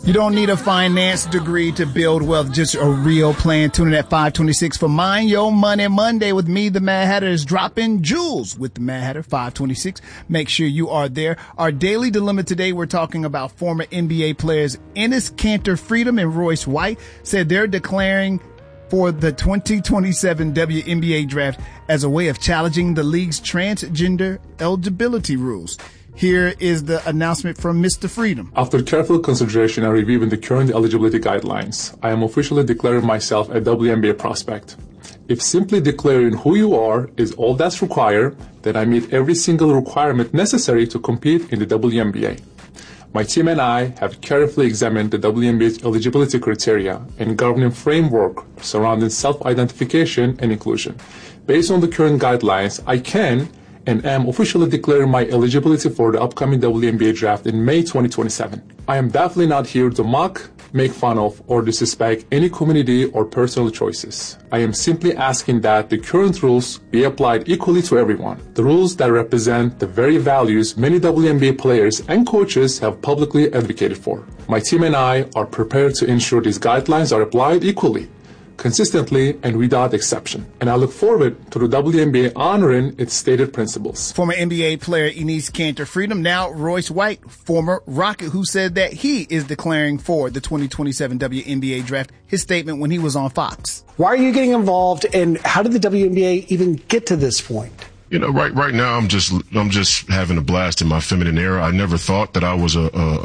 You don't need a finance degree to build wealth, just a real plan. Tune in at 526 for Mind Your Money Monday with me, the Mad Hatter, is dropping jewels with the Mad Hatter, 526. Make sure you are there. Our daily dilemma today, we're talking about former NBA players Enes Kanter Freedom and Royce White said they're declaring for the 2027 WNBA draft as a way of challenging the league's transgender eligibility rules. Here is the announcement from Mr. Freedom. After careful consideration and reviewing the current eligibility guidelines, I am officially declaring myself a WNBA prospect. If simply declaring who you are is all that's required, then I meet every single requirement necessary to compete in the WNBA. My team and I have carefully examined the WNBA's eligibility criteria and governing framework surrounding self-identification and inclusion. Based on the current guidelines, I can and am officially declaring my eligibility for the upcoming WNBA draft in May 2027. I am definitely not here to mock, make fun of, or disrespect any community or personal choices. I am simply asking that the current rules be applied equally to everyone. The rules that represent the very values many WNBA players and coaches have publicly advocated for. My team and I are prepared to ensure these guidelines are applied equally, consistently, and without exception. And I look forward to the WNBA honoring its stated principles. Former NBA player Enes Kanter Freedom, now Royce White, former Rocket, who said that he is declaring for the 2027 WNBA draft. His statement when he was on Fox. Why are you getting involved, and how did the WNBA even get to this point? You know, right now I'm just having a blast in my feminine era. I never thought that I was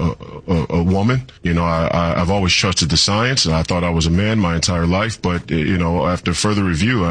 a woman. You know, I've always trusted the science, and I thought I was a man my entire life. But you know, after further review,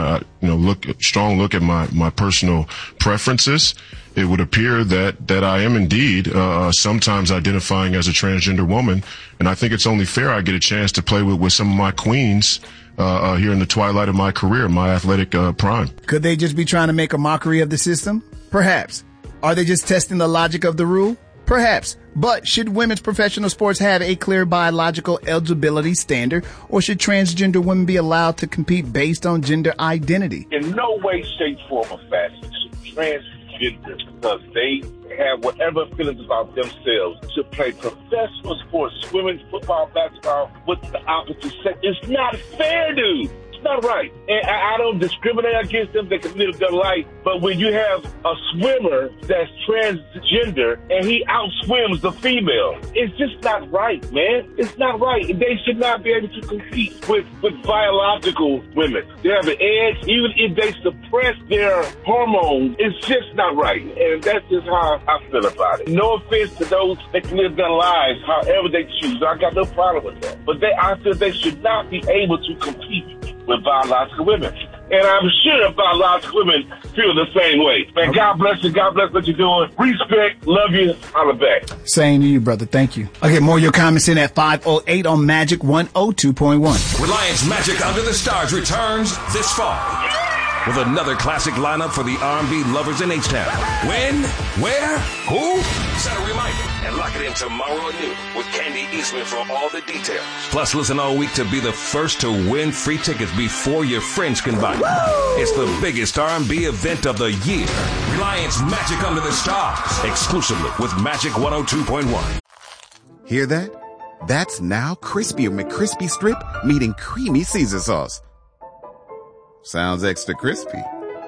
strong look at my personal preferences, it would appear that I am indeed sometimes identifying as a transgender woman, and I think it's only fair I get a chance to play with some of my queens here in the twilight of my career, my athletic prime. Could they just be trying to make a mockery of the system? Perhaps. Are they just testing the logic of the rule? Perhaps. But should women's professional sports have a clear biological eligibility standard, or should transgender women be allowed to compete based on gender identity? In no way, shape, form, or fashion should transgender, because they have whatever feelings about themselves, to play professional sports, swimming, football, basketball, with the opposite sex. It's not fair, dude. It's not right. And I don't discriminate against them. They can live their life. But when you have a swimmer that's transgender and he outswims the female, it's just not right, man. It's not right. They should not be able to compete with biological women. They have an edge. Even if they suppress their hormones, it's just not right. And that's just how I feel about it. No offense to those that can live their lives however they choose. I got no problem with that. But I feel they should not be able to compete with biological women. And I'm sure biological women feel the same way. Man, God bless you. God bless what you're doing. Respect. Love you. Holla back. Same to you, brother. Thank you. I'll get more of your comments in at 508 on Magic 102.1. Reliance Magic Under the Stars returns this fall with another classic lineup for the R&B lovers in H-Town. When, where, who? Set a reminder and lock it in tomorrow at noon with Candy Eastman for all the details. Plus, listen all week to be the first to win free tickets before your friends can buy. It's the biggest R&B event of the year. Reliance Magic Under the Stars, exclusively with Magic 102.1. Hear that? That's now Crispy McCrispy Strip meeting Creamy Caesar Sauce. Sounds extra crispy.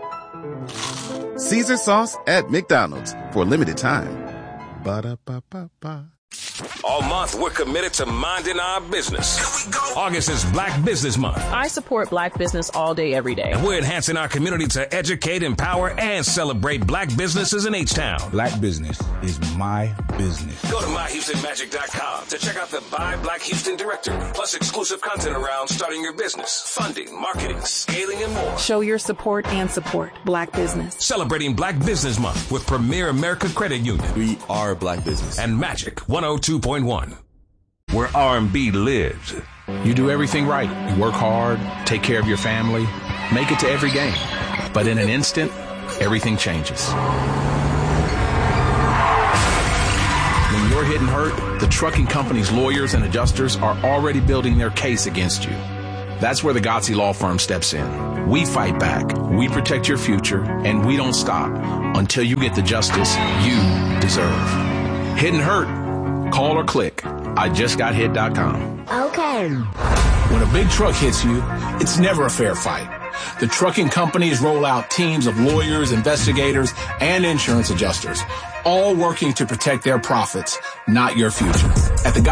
Caesar Sauce at McDonald's for a limited time. Ba-da-ba-ba-ba. All month, we're committed to minding our business. Here we go. August is Black Business Month. I support Black business all day, every day. And we're enhancing our community to educate, empower, and celebrate Black businesses in H-Town. Black business is my business. Go to myhoustonmagic.com to check out the Buy Black Houston directory, plus exclusive content around starting your business, funding, marketing, scaling, and more. Show your support and support Black business. Celebrating Black Business Month with Premier America Credit Union. We are Black business. And Magic 102.1, where R&B lives. You do everything right. You work hard, take care of your family, make it to every game. But in an instant, everything changes. When you're hit and hurt, the trucking company's lawyers and adjusters are already building their case against you. That's where the Gotzi Law Firm steps in. We fight back, we protect your future, and we don't stop until you get the justice you deserve. Hit and hurt? Call or click IJustGotHit.com. Okay. When a big truck hits you, it's never a fair fight. The trucking companies roll out teams of lawyers, investigators, and insurance adjusters, all working to protect their profits, not your future. At the